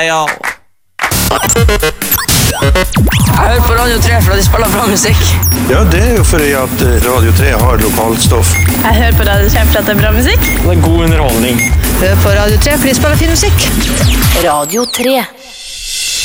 Ja. Jeg hører på Radio 3 for de spiller bra musikk. Ja, det jo fordi at Radio 3 har lokalstoff. Jeg hører på Radio 3 for at det bra musikk. Det god underholdning. Hør på Radio 3 for de spiller fin musikk. Radio 3.